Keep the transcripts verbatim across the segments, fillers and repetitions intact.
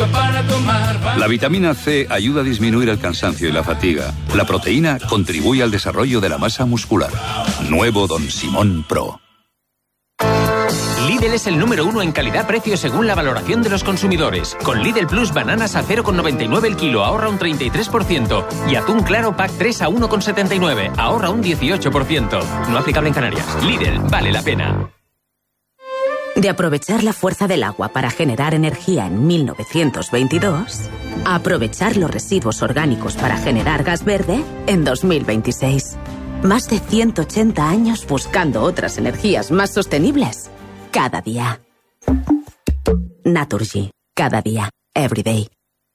listo para tomar. La vitamina C ayuda a disminuir el cansancio y la fatiga. La proteína contribuye al desarrollo de la masa muscular. Nuevo Don Simón Pro. Lidl es el número uno en calidad-precio según la valoración de los consumidores. Con Lidl Plus bananas a cero coma noventa y nueve el kilo, ahorra un treinta y tres por ciento. Y atún claro pack tres a uno coma setenta y nueve, ahorra un dieciocho por ciento. No aplicable en Canarias. Lidl, vale la pena. De aprovechar la fuerza del agua para generar energía en mil novecientos veintidós, a aprovechar los residuos orgánicos para generar gas verde en dos mil veintiséis. Más de ciento ochenta años buscando otras energías más sostenibles. Cada día. Naturgy. Cada día. Everyday.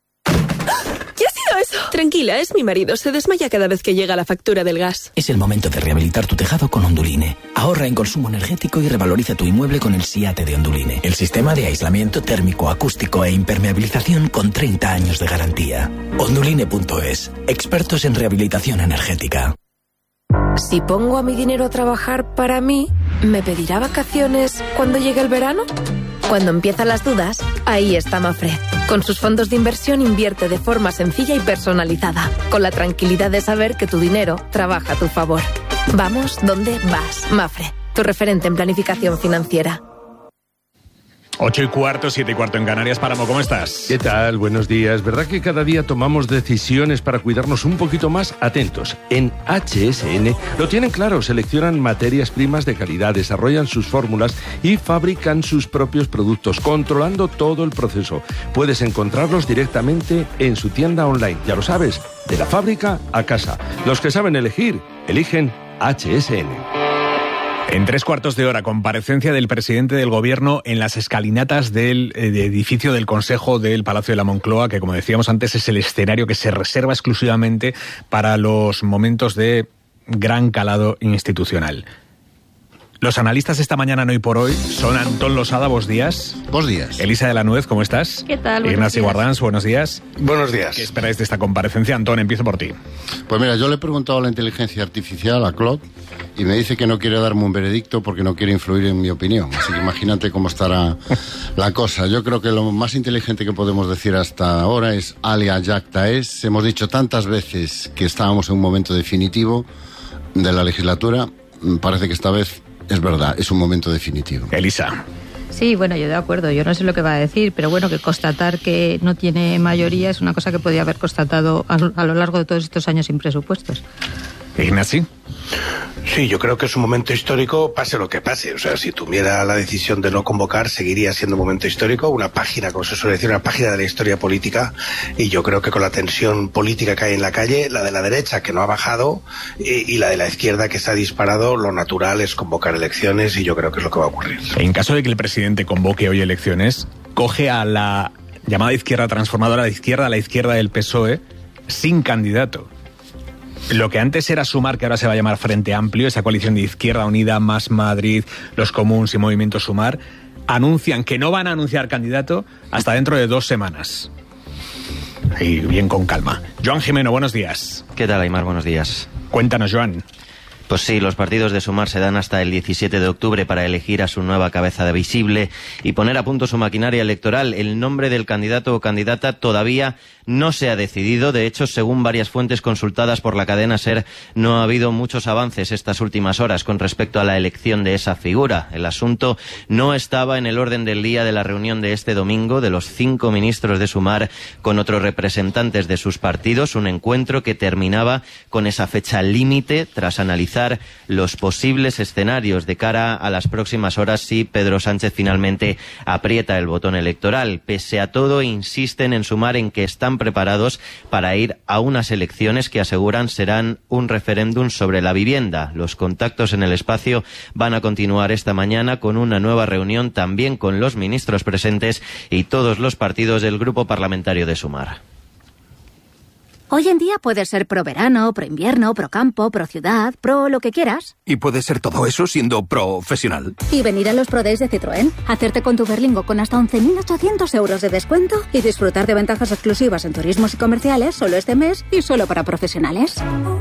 ¿Qué ha sido eso? Tranquila, es mi marido. Se desmaya cada vez que llega la factura del gas. Es el momento de rehabilitar tu tejado con Onduline. Ahorra en consumo energético y revaloriza tu inmueble con el SIATE de Onduline. El sistema de aislamiento térmico, acústico e impermeabilización con treinta años de garantía. Onduline punto es. Expertos en rehabilitación energética. Si pongo a mi dinero a trabajar para mí, ¿me pedirá vacaciones cuando llegue el verano? Cuando empiezan las dudas, ahí está Mafre. Con sus fondos de inversión invierte de forma sencilla y personalizada, con la tranquilidad de saber que tu dinero trabaja a tu favor. Vamos donde vas. Mafre, tu referente en planificación financiera. Ocho y cuarto, siete y cuarto en Canarias. Páramo, ¿cómo estás? ¿Qué tal? Buenos días. ¿Verdad que cada día tomamos decisiones para cuidarnos un poquito más? Atentos. En H S N lo tienen claro. Seleccionan materias primas de calidad, desarrollan sus fórmulas y fabrican sus propios productos, controlando todo el proceso. Puedes encontrarlos directamente en su tienda online. Ya lo sabes, de la fábrica a casa. Los que saben elegir, eligen H S N. En tres cuartos de hora, comparecencia del presidente del Gobierno en las escalinatas del eh, de edificio del Consejo del Palacio de la Moncloa, que, como decíamos antes, es el escenario que se reserva exclusivamente para los momentos de gran calado institucional. Los analistas esta mañana en Hoy por Hoy son Antón Losada, buenos días. Buenos días. Elisa de la Nuez, ¿cómo estás? ¿Qué tal? Ignacio Guardans, buenos días. Buenos días. ¿Qué esperáis de esta comparecencia? Antón, empiezo por ti. Pues mira, yo le he preguntado a la inteligencia artificial, a Claude, y me dice que no quiere darme un veredicto porque no quiere influir en mi opinión. Así que imagínate cómo estará la cosa. Yo creo que lo más inteligente que podemos decir hasta ahora es alia jacta es. Hemos dicho tantas veces que estábamos en un momento definitivo de la legislatura. Parece que esta vez es verdad, es un momento definitivo. Elisa. Sí, bueno, yo de acuerdo, yo no sé lo que va a decir, pero bueno, que constatar que no tiene mayoría es una cosa que podía haber constatado a, a lo largo de todos estos años sin presupuestos. Ignacio. Sí, yo creo que es un momento histórico, pase lo que pase. O sea, si tuviera la decisión de no convocar, seguiría siendo un momento histórico, una página, como se suele decir, una página de la historia política. Y yo creo que con la tensión política que hay en la calle, la de la derecha, que no ha bajado, y, y la de la izquierda, que se ha disparado, lo natural es convocar elecciones, y yo creo que es lo que va a ocurrir. En caso de que el presidente convoque hoy elecciones, coge a la llamada izquierda transformadora de izquierda, a la izquierda del P S O E, sin candidato. Lo que antes era Sumar, que ahora se va a llamar Frente Amplio, esa coalición de Izquierda Unida, Más Madrid, Los Comuns y Movimiento Sumar, anuncian que no van a anunciar candidato hasta dentro de dos semanas. Y bien con calma. Joan Jimeno, buenos días. ¿Qué tal, Aymar? Buenos días. Cuéntanos, Joan. Pues sí, los partidos de Sumar se dan hasta el diecisiete de octubre para elegir a su nueva cabeza de visible y poner a punto su maquinaria electoral. El nombre del candidato o candidata todavía no se ha decidido. De hecho, según varias fuentes consultadas por la cadena SER, no ha habido muchos avances estas últimas horas con respecto a la elección de esa figura. El asunto no estaba en el orden del día de la reunión de este domingo de los cinco ministros de Sumar con otros representantes de sus partidos, un encuentro que terminaba con esa fecha límite tras analizar los posibles escenarios de cara a las próximas horas si Pedro Sánchez finalmente aprieta el botón electoral. Pese a todo, insisten en Sumar en que están preparados para ir a unas elecciones que aseguran serán un referéndum sobre la vivienda. Los contactos en el espacio van a continuar esta mañana con una nueva reunión también con los ministros presentes y todos los partidos del grupo parlamentario de Sumar. Hoy en día puedes ser pro verano, pro invierno, pro campo, pro ciudad, pro lo que quieras. Y puedes ser todo eso siendo profesional. Y venir a los Pro Days de Citroën, hacerte con tu Berlingo con hasta once mil ochocientos euros de descuento y disfrutar de ventajas exclusivas en turismos y comerciales solo este mes y solo para profesionales.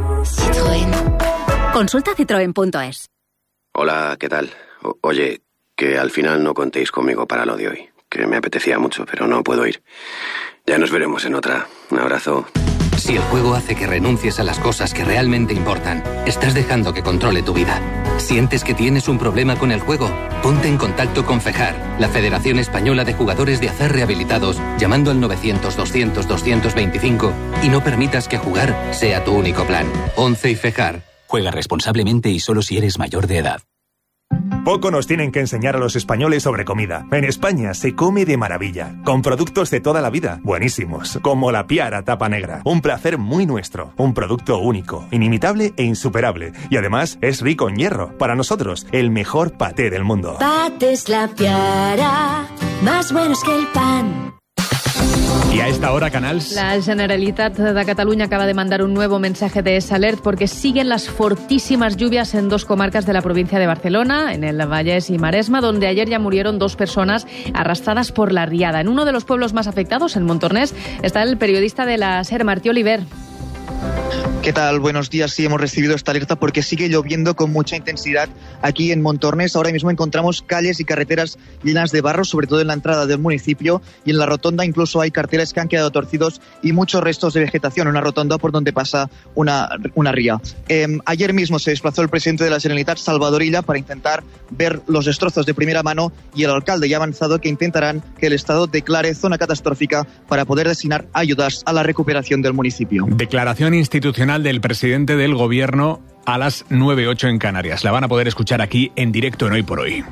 Citroën. Consulta citroen punto es. Hola, ¿qué tal? O- oye, que al final no contéis conmigo para lo de hoy. que me apetecía mucho, pero no puedo ir. Ya nos veremos en otra. Un abrazo. Si el juego hace que renuncies a las cosas que realmente importan, estás dejando que controle tu vida. ¿Sientes que tienes un problema con el juego? Ponte en contacto con FEJAR, la Federación Española de Jugadores de Azar Rehabilitados, llamando al novecientos, doscientos, doscientos veinticinco y no permitas que jugar sea tu único plan. once y FEJAR. Juega responsablemente y solo si eres mayor de edad. Poco nos tienen que enseñar a los españoles sobre comida. En España se come de maravilla, con productos de toda la vida, buenísimos, como la Piara tapa negra. Un placer muy nuestro, un producto único, inimitable e insuperable. Y además es rico en hierro. Para nosotros, el mejor paté del mundo. Patés La Piara, más buenos que el pan. Y a esta hora, Canals. La Generalitat de Cataluña acaba de mandar un nuevo mensaje de Salert porque siguen las fortísimas lluvias en dos comarcas de la provincia de Barcelona, en el Vallès y Maresma, donde ayer ya murieron dos personas arrastradas por la riada. En uno de los pueblos más afectados, en Montornès, está el periodista de la SER, Martí Oliver. ¿Qué tal? Buenos días. Sí, hemos recibido esta alerta porque sigue lloviendo con mucha intensidad aquí en Montornès. Ahora mismo encontramos calles y carreteras llenas de barro, sobre todo en la entrada del municipio, y en la rotonda incluso hay carteles que han quedado torcidos y muchos restos de vegetación. Una rotonda por donde pasa una, una ría. Eh, ayer mismo se desplazó el presidente de la Generalitat, Salvador Illa, para intentar ver los destrozos de primera mano, y el alcalde ya ha avanzado que intentarán que el Estado declare zona catastrófica para poder destinar ayudas a la recuperación del municipio. Declaración institucional del presidente del Gobierno a las nueve ocho en Canarias. La van a poder escuchar aquí en directo en Hoy por Hoy.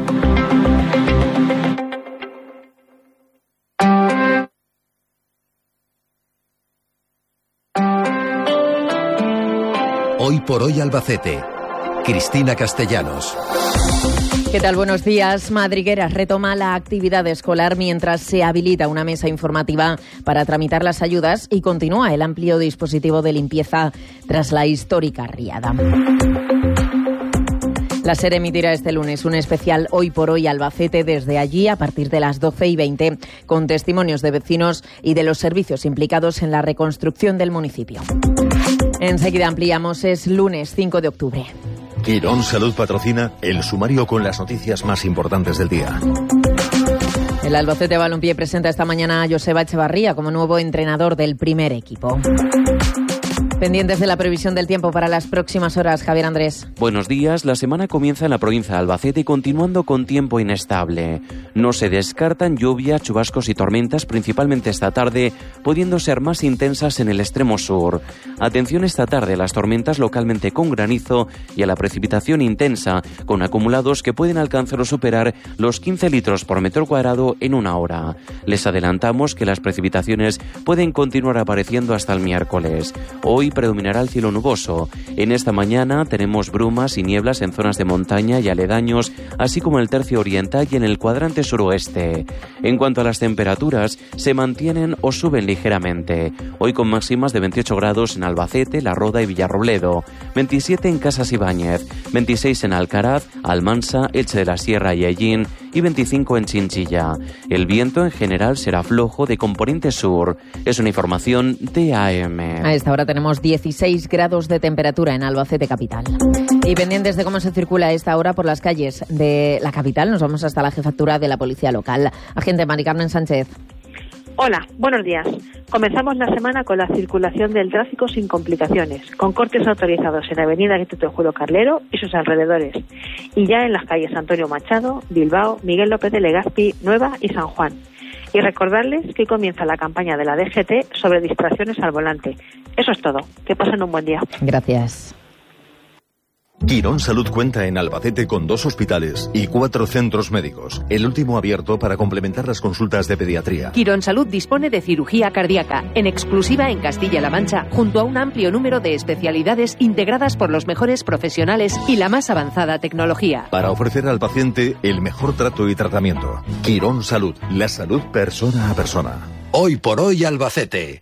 Hoy por Hoy Albacete. Cristina Castellanos. ¿Qué tal? Buenos días. Madrigueras retoma la actividad escolar mientras se habilita una mesa informativa para tramitar las ayudas y continúa el amplio dispositivo de limpieza tras la histórica riada. La SER emitirá este lunes un especial Hoy por Hoy Albacete desde allí a partir de las doce y veinte con testimonios de vecinos y de los servicios implicados en la reconstrucción del municipio. Enseguida ampliamos, es lunes cinco de octubre. Quirón Salud patrocina el sumario con las noticias más importantes del día. El Albacete Balompié presenta esta mañana a Joseba Echevarría como nuevo entrenador del primer equipo. Pendientes de la previsión del tiempo para las próximas horas, Javier Andrés. Buenos días. La semana comienza en la provincia de Albacete continuando con tiempo inestable. No se descartan lluvias, chubascos y tormentas, principalmente esta tarde, pudiendo ser más intensas en el extremo sur. Atención esta tarde a las tormentas localmente con granizo y a la precipitación intensa, con acumulados que pueden alcanzar o superar los quince litros por metro cuadrado en una hora. Les adelantamos que las precipitaciones pueden continuar apareciendo hasta el miércoles. Hoy predominará el cielo nuboso. En esta mañana tenemos brumas y nieblas en zonas de montaña y aledaños, así como en el tercio oriental y en el cuadrante suroeste. En cuanto a las temperaturas, se mantienen o suben ligeramente. Hoy con máximas de veintiocho grados en Albacete, La Roda y Villarrobledo, veintisiete en Casas Ibáñez, veintiséis en Alcaraz, Almansa, Elche de la Sierra y Hellín y veinticinco en Chinchilla. El viento en general será flojo de componente sur. Es una información de A M. A esta hora tenemos dieciséis grados de temperatura en Albacete capital. Y pendientes de cómo se circula a esta hora por las calles de la capital, nos vamos hasta la jefatura de la policía local. Agente Mari Carmen Sánchez. Hola, buenos días. Comenzamos la semana con la circulación del tráfico sin complicaciones, con cortes autorizados en Avenida Instituto Julio Carlero y sus alrededores, y ya en las calles Antonio Machado, Bilbao, Miguel López de Legazpi, Nueva y San Juan. Y recordarles que comienza la campaña de la D G T sobre distracciones al volante. Eso es todo. Que pasen un buen día. Gracias. Quirón Salud cuenta en Albacete con dos hospitales y cuatro centros médicos, el último abierto para complementar las consultas de pediatría. Quirón Salud dispone de cirugía cardíaca, en exclusiva en Castilla-La Mancha, junto a un amplio número de especialidades integradas por los mejores profesionales y la más avanzada tecnología. Para ofrecer al paciente el mejor trato y tratamiento. Quirón Salud, la salud persona a persona. Hoy por Hoy Albacete.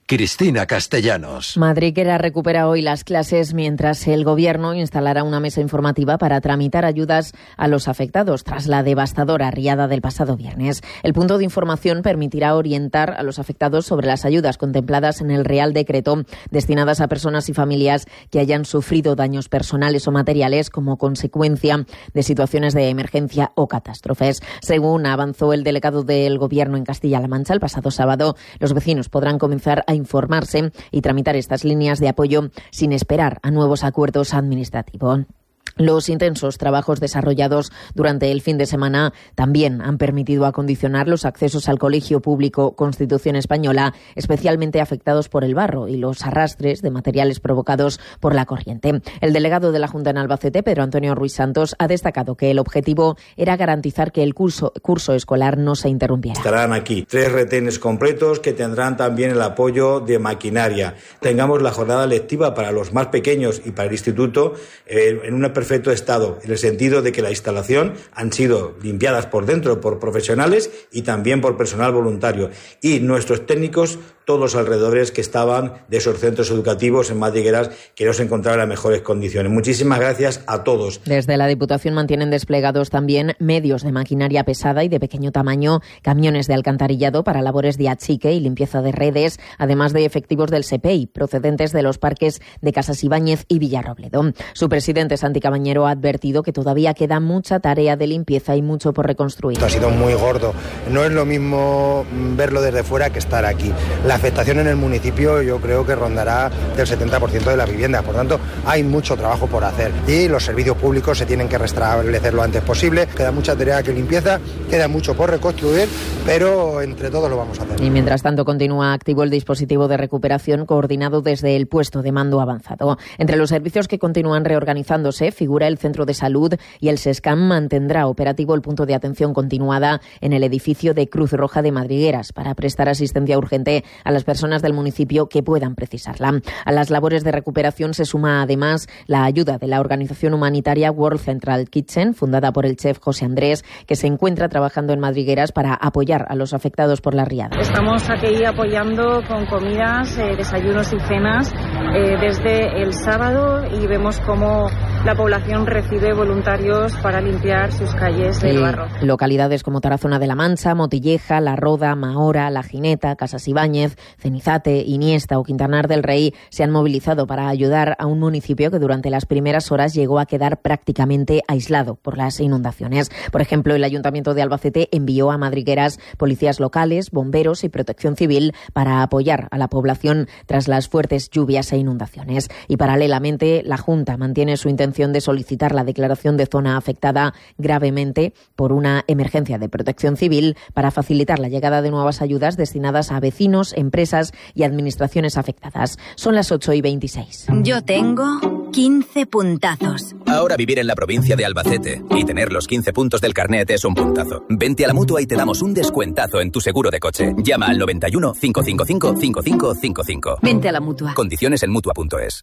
Cristina Castellanos. Madriguera recupera hoy las clases mientras el Gobierno instalará una mesa informativa para tramitar ayudas a los afectados tras la devastadora riada del pasado viernes. El punto de información permitirá orientar a los afectados sobre las ayudas contempladas en el Real Decreto destinadas a personas y familias que hayan sufrido daños personales o materiales como consecuencia de situaciones de emergencia o catástrofes. Según avanzó el delegado del Gobierno en Castilla-La Mancha el pasado sábado, los vecinos podrán comenzar a informarse y tramitar estas líneas de apoyo sin esperar a nuevos acuerdos administrativos. Los intensos trabajos desarrollados durante el fin de semana también han permitido acondicionar los accesos al Colegio Público Constitución Española, especialmente afectados por el barro y los arrastres de materiales provocados por la corriente. El delegado de la Junta en Albacete, Pedro Antonio Ruiz Santos, ha destacado que el objetivo era garantizar que el curso, curso escolar no se interrumpiera. Estarán aquí tres retenes completos que tendrán también el apoyo de maquinaria. Tengamos la jornada lectiva para los más pequeños y para el instituto eh, en una perfecto estado, en el sentido de que la instalación han sido limpiadas por dentro por profesionales y también por personal voluntario. Y nuestros técnicos, todos los alrededores que estaban de esos centros educativos en Madrigueras, que no se encontraban en mejores condiciones. Muchísimas gracias a todos. Desde la Diputación mantienen desplegados también medios de maquinaria pesada y de pequeño tamaño, camiones de alcantarillado para labores de achique y limpieza de redes, además de efectivos del S E P E I, procedentes de los parques de Casas Ibáñez y Villarrobledo. Su presidente, Santi Cabañero, ha advertido que todavía queda mucha tarea de limpieza y mucho por reconstruir. Esto ha sido muy gordo. No es lo mismo verlo desde fuera que estar aquí. La afectación en el municipio yo creo que rondará del setenta por ciento de las viviendas. Por tanto, hay mucho trabajo por hacer y los servicios públicos se tienen que restablecer lo antes posible. Queda mucha tarea que limpieza, queda mucho por reconstruir, pero entre todos lo vamos a hacer. Y mientras tanto continúa activo el dispositivo de recuperación coordinado desde el puesto de mando avanzado. Entre los servicios que continúan reorganizándose figura el Centro de Salud y el SESCAM mantendrá operativo el punto de atención continuada en el edificio de Cruz Roja de Madrigueras para prestar asistencia urgente a las personas del municipio que puedan precisarla. A las labores de recuperación se suma además la ayuda de la organización humanitaria World Central Kitchen, fundada por el chef José Andrés, que se encuentra trabajando en Madrigueras para apoyar a los afectados por la riada. Estamos aquí apoyando con comidas, eh, desayunos y cenas eh, desde el sábado y vemos cómo la población recibe voluntarios para limpiar sus calles del barro. Localidades como Tarazona de la Mancha, Motilleja, La Roda, Mahora, La Gineta, Casas Ibáñez, Cenizate, Iniesta o Quintanar del Rey se han movilizado para ayudar a un municipio que durante las primeras horas llegó a quedar prácticamente aislado por las inundaciones. Por ejemplo, el Ayuntamiento de Albacete envió a Madrigueras policías locales, bomberos y protección civil para apoyar a la población tras las fuertes lluvias e inundaciones. Y paralelamente, la Junta mantiene su intención de solicitar la declaración de zona afectada gravemente por una emergencia de protección civil para facilitar la llegada de nuevas ayudas destinadas a vecinos, empresas y administraciones afectadas. Son las ocho y veintiséis. Yo tengo quince puntazos. Ahora vivir en la provincia de Albacete y tener los quince puntos del carnet es un puntazo. Vente a la Mutua y te damos un descuentazo en tu seguro de coche. Llama al noventa y uno, cinco cinco cinco, cinco cinco cinco cinco. Vente a la Mutua. Condiciones en Mutua punto es.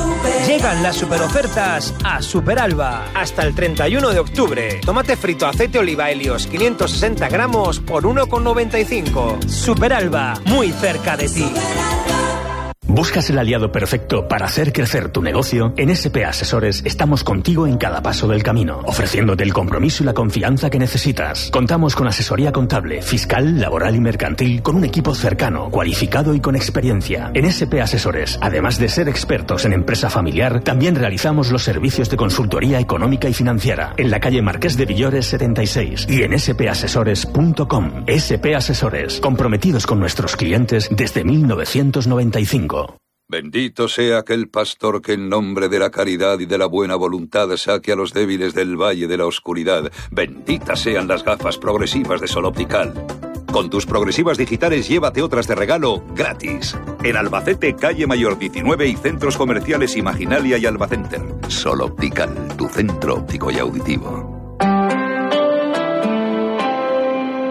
Llegan las superofertas a Superalba. Hasta el treinta y uno de octubre. Tomate frito, aceite oliva Helios, quinientos sesenta gramos por uno con noventa y cinco. Superalba, muy cerca de ti. ¿Buscas el aliado perfecto para hacer crecer tu negocio? En S P Asesores estamos contigo en cada paso del camino, ofreciéndote el compromiso y la confianza que necesitas. Contamos con asesoría contable, fiscal, laboral y mercantil, con un equipo cercano, cualificado y con experiencia. En S P Asesores, además de ser expertos en empresa familiar, también realizamos los servicios de consultoría económica y financiera en la calle Marqués de Villores setenta y seis y en s p asesores punto com. S P Asesores, comprometidos con nuestros clientes desde mil novecientos noventa y cinco. Bendito sea aquel pastor que en nombre de la caridad y de la buena voluntad saque a los débiles del valle de la oscuridad. Benditas sean las gafas progresivas de Sol Optical. Con tus progresivas digitales llévate otras de regalo gratis. En Albacete, calle Mayor diecinueve y centros comerciales Imaginalia y Albacenter. Sol Optical, tu centro óptico y auditivo.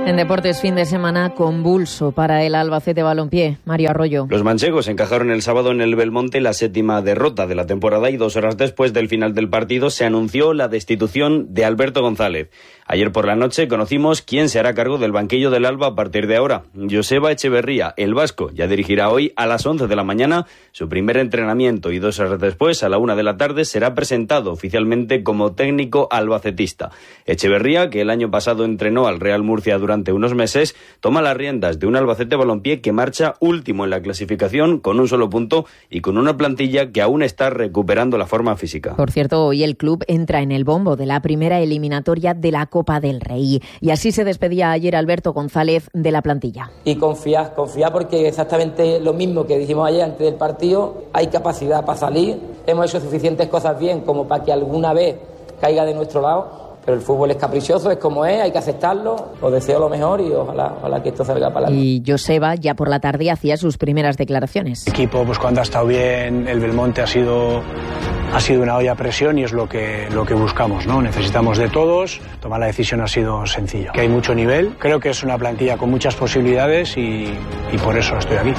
En deportes, fin de semana convulso para el Albacete Balompié. Mario Arroyo. Los manchegos encajaron el sábado en el Belmonte la séptima derrota de la temporada y dos horas después del final del partido se anunció la destitución de Alberto González. Ayer por la noche conocimos quién se hará cargo del banquillo del Alba a partir de ahora. Joseba Echeverría, el vasco, ya dirigirá hoy a las once de la mañana su primer entrenamiento y dos horas después, a la una de la tarde, será presentado oficialmente como técnico albacetista. Echeverría, que el año pasado entrenó al Real Murcia durante unos meses, toma las riendas de un Albacete Balompié que marcha último en la clasificación con un solo punto y con una plantilla que aún está recuperando la forma física. Por cierto, hoy el club entra en el bombo de la primera eliminatoria de la Copa del Rey. Y así se despedía ayer Alberto González de la plantilla. Y confiar, confiar porque exactamente lo mismo que dijimos ayer antes del partido, hay capacidad para salir, hemos hecho suficientes cosas bien como para que alguna vez caiga de nuestro lado. Pero el fútbol es caprichoso, es como es, hay que aceptarlo. Os deseo lo mejor y ojalá, ojalá que esto salga para adelante. Y Joseba ya por la tarde hacía sus primeras declaraciones. El equipo, pues cuando ha estado bien, el Belmonte ha sido, ha sido una olla a presión y es lo que, lo que buscamos, ¿no? Necesitamos de todos. Tomar la decisión ha sido sencillo. Que hay mucho nivel. Creo que es una plantilla con muchas posibilidades y, y por eso estoy aquí.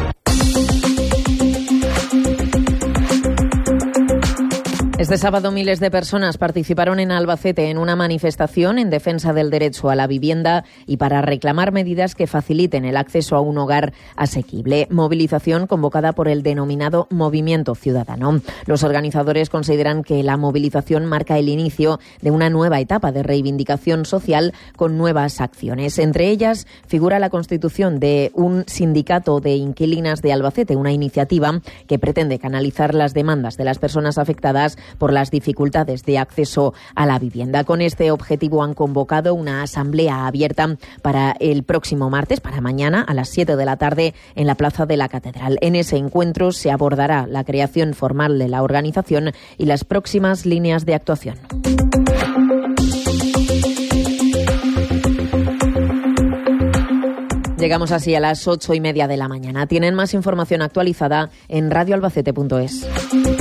Este sábado miles de personas participaron en Albacete en una manifestación en defensa del derecho a la vivienda y para reclamar medidas que faciliten el acceso a un hogar asequible. Movilización convocada por el denominado Movimiento Ciudadano. Los organizadores consideran que la movilización marca el inicio de una nueva etapa de reivindicación social con nuevas acciones. Entre ellas figura la constitución de un sindicato de inquilinas de Albacete, una iniciativa que pretende canalizar las demandas de las personas afectadas por las dificultades de acceso a la vivienda. Con este objetivo han convocado una asamblea abierta para el próximo martes, para mañana, a las siete de la tarde, en la Plaza de la Catedral. En ese encuentro se abordará la creación formal de la organización y las próximas líneas de actuación. Llegamos así a las ocho y media de la mañana. Tienen más información actualizada en radio albacete punto es.